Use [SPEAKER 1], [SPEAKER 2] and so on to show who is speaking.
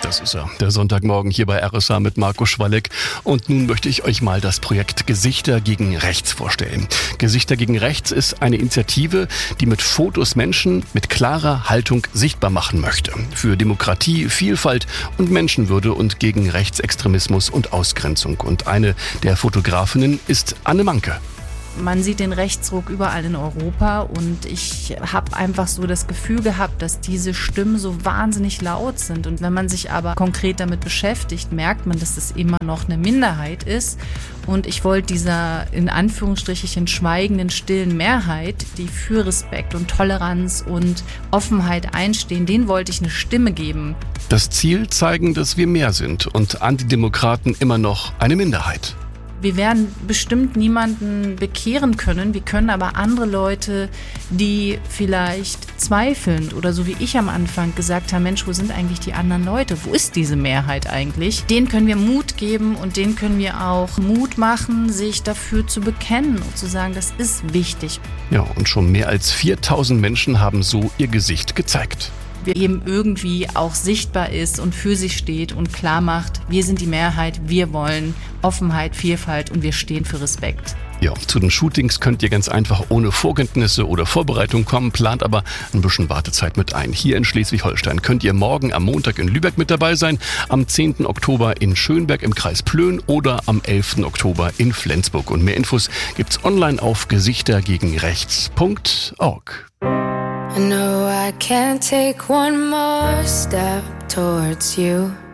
[SPEAKER 1] Das ist er, der Sonntagmorgen hier bei RSA mit Marco Schwalleck. Und nun möchte ich euch mal das Projekt Gesichter gegen Rechts vorstellen. Gesichter gegen Rechts ist eine Initiative, die mit Fotos Menschen mit klarer Haltung sichtbar machen möchte. Für Demokratie, Vielfalt und Menschenwürde und gegen Rechtsextremismus und Ausgrenzung. Und eine der Fotografinnen ist Anne Manke.
[SPEAKER 2] Man sieht den Rechtsruck überall in Europa und ich habe einfach so das Gefühl gehabt, dass diese Stimmen so wahnsinnig laut sind. Und wenn man sich aber konkret damit beschäftigt, merkt man, dass es immer noch eine Minderheit ist. Und ich wollte dieser in Anführungsstrichen schweigenden, stillen Mehrheit, die für Respekt und Toleranz und Offenheit einstehen, denen wollte ich eine Stimme geben.
[SPEAKER 1] Das Ziel zeigen, dass wir mehr sind und Antidemokraten immer noch eine Minderheit.
[SPEAKER 2] Wir werden bestimmt niemanden bekehren können. Wir können aber andere Leute, die vielleicht zweifelnd oder so wie ich am Anfang gesagt habe, Mensch, wo sind eigentlich die anderen Leute? Wo ist diese Mehrheit eigentlich? Denen können wir Mut geben und denen können wir auch Mut machen, sich dafür zu bekennen und zu sagen, das ist wichtig.
[SPEAKER 1] Ja, und schon mehr als 4000 Menschen haben so ihr Gesicht gezeigt.
[SPEAKER 2] Eben irgendwie auch sichtbar ist und für sich steht und klar macht, wir sind die Mehrheit, wir wollen Offenheit, Vielfalt und wir stehen für Respekt.
[SPEAKER 1] Ja, zu den Shootings könnt ihr ganz einfach ohne Vorkenntnisse oder Vorbereitung kommen, plant aber ein bisschen Wartezeit mit ein. Hier in Schleswig-Holstein könnt ihr morgen am Montag in Lübeck mit dabei sein, am 10. Oktober in Schönberg im Kreis Plön oder am 11. Oktober in Flensburg. Und mehr Infos gibt's online auf gesichtergegenrechts.org.
[SPEAKER 3] I know I can't take one more step towards you.